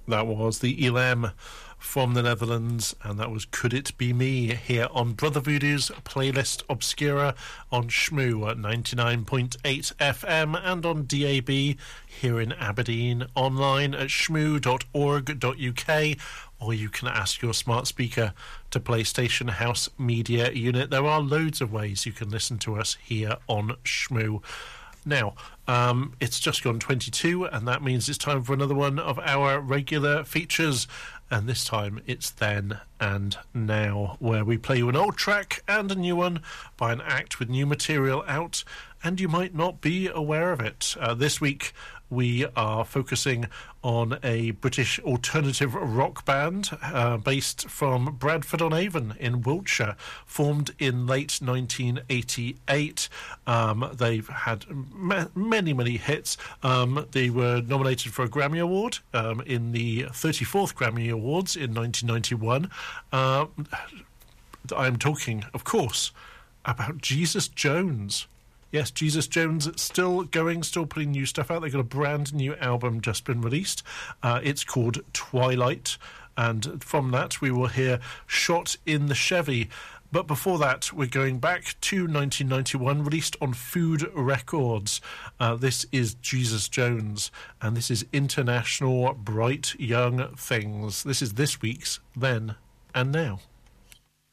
That was the Elam from the Netherlands, and that was Could It Be Me here on Brother Voodoo's Playlist Obscura on Shmoo at 99.8 FM and on DAB here in Aberdeen, online at shmoo.org.uk, or you can ask your smart speaker to play Station House Media Unit. There are loads of ways you can listen to us here on Shmoo. Now, it's just gone 22, and that means it's time for another one of our regular features. And this time it's Then and Now, where we play you an old track and a new one by an act with new material out, and you might not be aware of it. This week we are focusing on a British alternative rock band based from Bradford-on-Avon in Wiltshire, formed in late 1988. They've had many hits. They were nominated for a Grammy Award in the 34th Grammy Awards in 1991. I'm talking, of course, about Jesus Jones. Yes, Jesus Jones still going, still putting new stuff out. They've got a brand new album just been released. It's called Twilight, and from that we will hear Shot in the Chevy. But before that, we're going back to 1991, released on Food Records. This is Jesus Jones, and this is International Bright Young Things. This is this week's Then and Now.